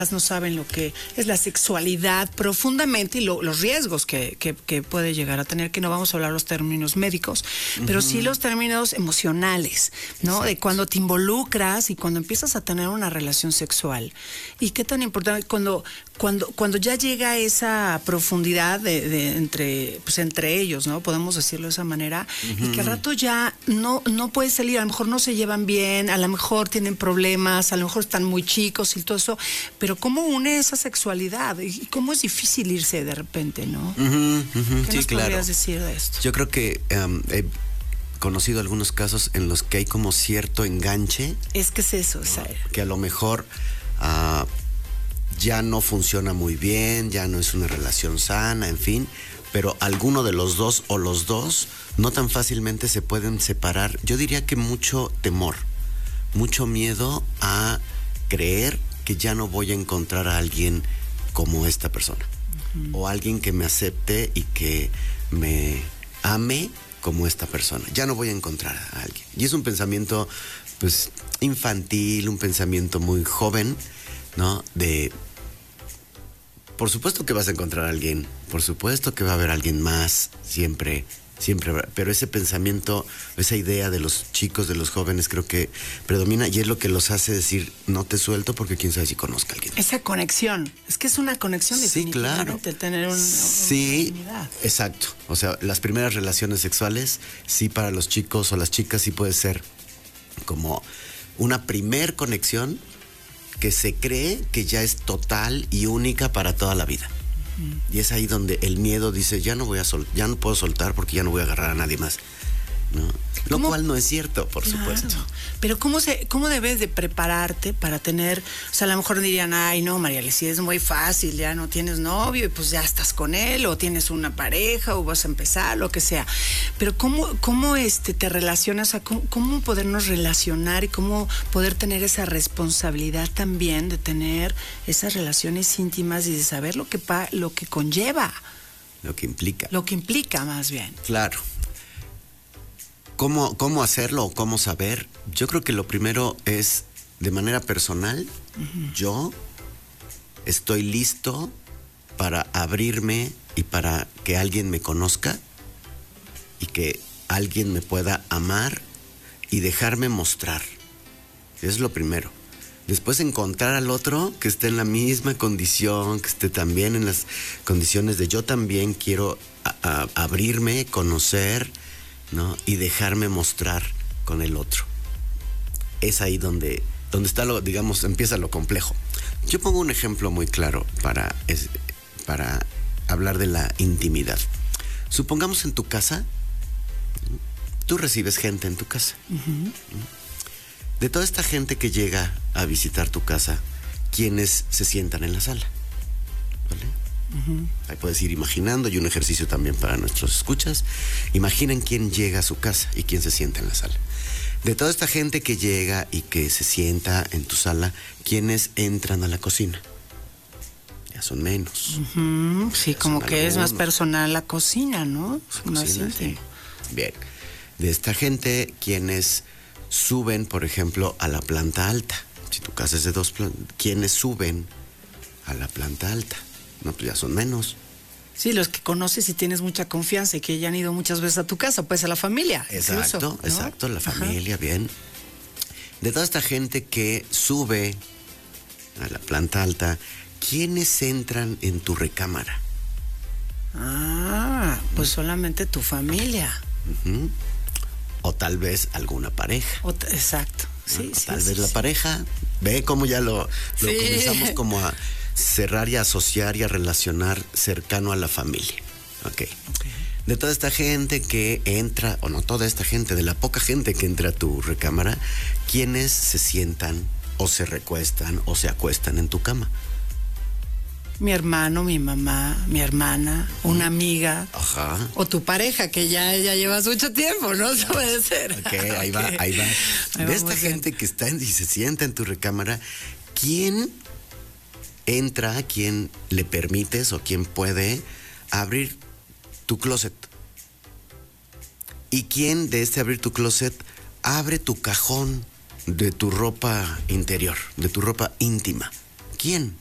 no saben lo que es la sexualidad profundamente y los riesgos que puede llegar a tener, que no vamos a hablar los términos médicos, pero sí los términos emocionales, ¿no? Exacto. De cuando te involucras y cuando empiezas a tener una relación sexual. Y qué tan importante, cuando ya llega esa profundidad entre ellos, ¿no? Podemos decirlo de esa manera, y que al rato ya no puede salir, a lo mejor no se llevan bien, a lo mejor tienen problemas, a lo mejor están muy chicos y todo eso, pero ¿cómo une esa sexualidad? Y cómo es difícil irse de repente, ¿no? ¿Qué nos podrías decir de esto? Yo creo que he conocido algunos casos en los que hay como cierto enganche. Es que es eso, que a lo mejor ya no funciona muy bien, ya no es una relación sana, en fin, pero alguno de los dos o los dos no tan fácilmente se pueden separar. Yo diría que mucho temor, mucho miedo a creer que ya no voy a encontrar a alguien como esta persona, o alguien que me acepte y que me ame como esta persona. Ya no voy a encontrar a alguien. Y es un pensamiento, pues, infantil, un pensamiento muy joven, ¿no? Por supuesto que vas a encontrar a alguien, por supuesto que va a haber alguien más, siempre, pero ese pensamiento, esa idea de los chicos, de los jóvenes, creo que predomina y es lo que los hace decir, no te suelto porque quién sabe si conozca a alguien. Esa conexión, es que es una conexión definitivamente, claro. Tener una intimidad. Exacto, o sea, las primeras relaciones sexuales, sí, para los chicos o las chicas sí puede ser como una primer conexión que se cree que ya es total y única para toda la vida. Y es ahí donde el miedo dice, ya no puedo soltar porque ya no voy a agarrar a nadie más, ¿no? Lo cual no es cierto, por supuesto. Pero ¿cómo debes de prepararte para tener, o sea, a lo mejor dirían, ay, no, Mariale, si es muy fácil, ya no tienes novio y pues ya estás con él, o tienes una pareja, o vas a empezar, lo que sea. Pero ¿cómo te relacionas, cómo podernos relacionar y cómo poder tener esa responsabilidad también de tener esas relaciones íntimas y de saber lo que conlleva? Lo que implica. Lo que implica, más bien. Claro. ¿Cómo hacerlo o cómo saber? Yo creo que lo primero es, de manera personal, yo estoy listo para abrirme y para que alguien me conozca y que alguien me pueda amar y dejarme mostrar. Es lo primero. Después encontrar al otro que esté en la misma condición, que esté también en las condiciones de yo también quiero abrirme, conocer, ¿no? Y dejarme mostrar con el otro. Es ahí donde está empieza lo complejo. Yo pongo un ejemplo muy claro para hablar de la intimidad. Supongamos en tu casa, tú recibes gente en tu casa. De toda esta gente que llega a visitar tu casa, ¿quiénes se sientan en la sala? ¿Vale? Ahí puedes ir imaginando, y un ejercicio también para nuestros escuchas. Imaginen quién llega a su casa y quién se sienta en la sala. De toda esta gente que llega y que se sienta en tu sala, ¿quiénes entran a la cocina? Ya son menos. Sí, como que es más personal la cocina, ¿no? Más íntimo. Sí. Bien. De esta gente, ¿quiénes suben, por ejemplo, a la planta alta? Si tu casa es de 2 plantas, ¿quiénes suben a la planta alta? No, pues ya son menos. Sí, los que conoces y tienes mucha confianza y que ya han ido muchas veces a tu casa, pues a la familia. Exacto, incluso, ¿no? Exacto, la familia, bien. De toda esta gente que sube a la planta alta, ¿quiénes entran en tu recámara? Pues solamente tu familia. O tal vez alguna pareja. Exacto. Sí, tal vez la pareja. Ve cómo ya lo comenzamos como a cerrar y a asociar y a relacionar cercano a la familia. Okay. De toda esta gente que entra, o no toda esta gente, de la poca gente que entra a tu recámara, ¿quiénes se sientan o se recuestan o se acuestan en tu cama? Mi hermano, mi mamá, mi hermana, una amiga. Ajá. O tu pareja, que ya llevas mucho tiempo, ¿no? Eso puede ser. Ok, ahí va. De esta gente que está y se sienta en tu recámara, ¿quién entra, quién le permites o quién puede abrir tu closet? ¿Y quién de abrir tu closet abre tu cajón de tu ropa interior, de tu ropa íntima? ¿Quién?